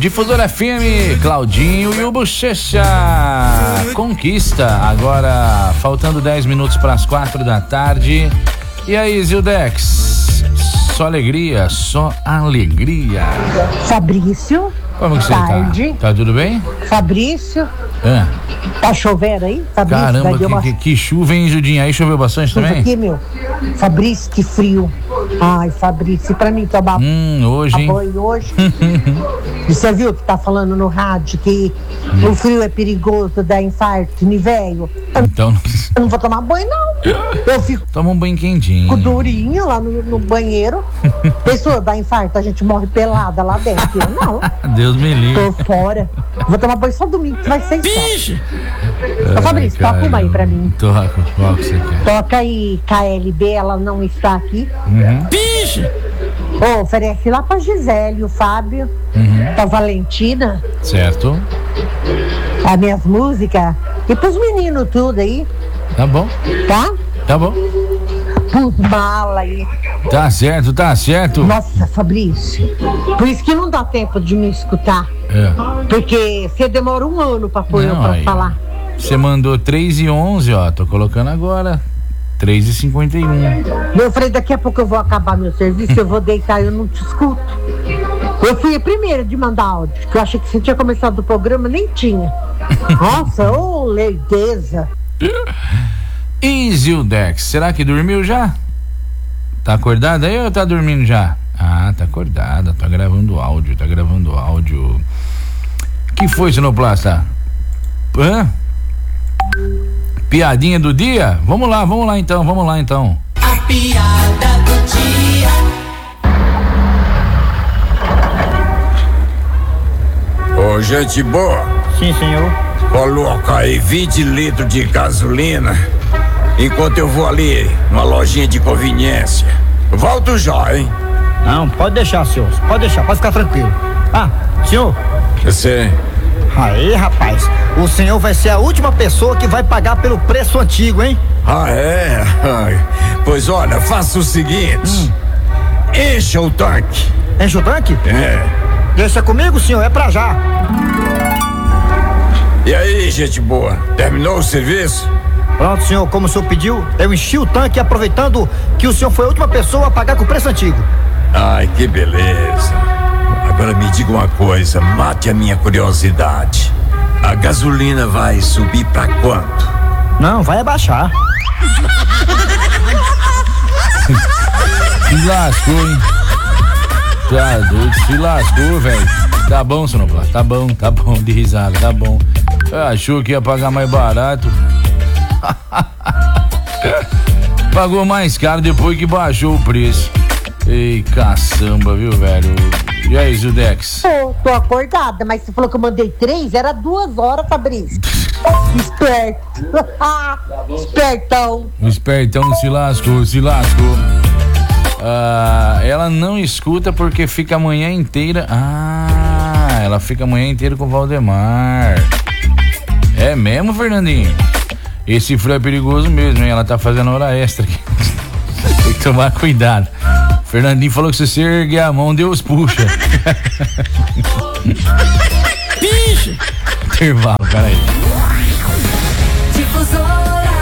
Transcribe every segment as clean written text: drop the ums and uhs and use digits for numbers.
Difusora FM, Claudinho e o Bochecha. Conquista, agora faltando 10 minutos para as 4 da tarde. E aí, Zildex? Só alegria, só alegria. Fabrício. Como que você tarde. Tá tudo bem? Fabrício. Tá chovendo aí? Fabrício, caramba, que chuva, hein, Judinha? Aí choveu bastante também? Aqui, meu. Fabrício, que frio. Ai, Fabrício, pra mim tomar hoje, hein? banho hoje. E você viu que tá falando no rádio que o frio é perigoso, dá infarto, velho? Então eu não vou tomar banho, não. Eu fico. Toma um banho quentinho. Com durinho lá no banheiro. Pessoa dá infarto, a gente morre pelada lá dentro. Eu não. Deus me livre. Tô fora. Vou tomar banho só domingo, que vai ser isso. Ô, Fabrício, toca uma aí pra mim. Toca, qual que você quer? Toca aí, KLB, ela não está aqui. Bicho! Oferece lá pra Gisele, o Fábio, pra Valentina. Certo. As minhas músicas. E pros meninos tudo aí. Tá bom. Tá bom. Pros mala aí. Tá certo, tá certo. Nossa, Fabrício. Por isso que não dá tempo de me escutar. Porque você demora 1 ano pra pôr eu pra falar. Você mandou 3h11, ó. Tô colocando agora 3h51. Eu falei, daqui a pouco eu vou acabar meu serviço, eu vou deitar, eu não te escuto. Eu fui a primeira de mandar áudio, porque eu achei que você tinha começado o programa, nem tinha. Nossa, lerdeza. E Zildex, será que dormiu já? Tá acordada aí ou tá dormindo já? Ah, tá acordada, tá gravando áudio. Que foi, Sinoplasta? Piadinha do dia? Vamos lá então. A piada do dia. Ô, gente boa. Sim, senhor. Coloca aí 20 litros de gasolina enquanto eu vou ali numa lojinha de conveniência. Volto já, hein? Não, pode deixar, senhor. Pode ficar tranquilo. Senhor. Você. Aí, rapaz, o senhor vai ser a última pessoa que vai pagar pelo preço antigo, hein? É? Pois olha, faça o seguinte. Encha o tanque. Enche o tanque? Deixa comigo, senhor, é pra já. E aí, gente boa, terminou o serviço? Pronto, senhor, como o senhor pediu, eu enchi o tanque aproveitando que o senhor foi a última pessoa a pagar com o preço antigo. Ai, que beleza. Agora me diga uma coisa, mate a minha curiosidade. A gasolina vai subir pra quanto? Não, vai abaixar. Se lascou, hein? Tá doido, se lascou, velho. Tá bom, Sonoplasta, tá bom, de risada, tá bom. Achou que ia pagar mais barato. Pagou mais caro depois que baixou o preço. Ei, caçamba, viu, velho? E aí, Zildex? Tô acordada, mas você falou que eu mandei 3, era 2 horas, Fabrício. Esperto. Espertão. O espertão se lascou. Ela não escuta porque fica a manhã inteira. Ela fica a manhã inteira com o Valdemar. É mesmo, Fernandinho? Esse frio é perigoso mesmo, hein? Ela tá fazendo hora extra aqui. Tem que tomar cuidado. Fernandinho falou que se você erguer a mão, Deus puxa. Bicho! Intervalo, peraí. Difusora.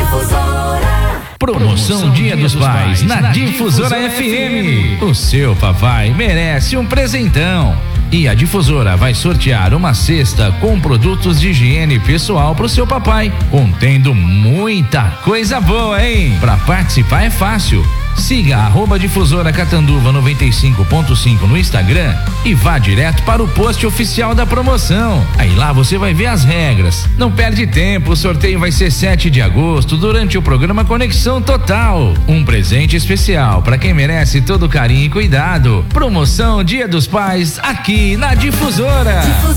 Promoção Dia dos Pais na Difusora FM. O seu papai merece um presentão. E a Difusora vai sortear uma cesta com produtos de higiene pessoal pro seu papai, contendo muita coisa boa, hein? Pra participar é fácil. Siga @Difusora Catanduva 95.5 no Instagram e vá direto para o post oficial da promoção. Aí lá você vai ver as regras. Não perde tempo, o sorteio vai ser 7 de agosto durante o programa Conexão Total. Um presente especial para quem merece todo carinho e cuidado. Promoção Dia dos Pais aqui na Difusora.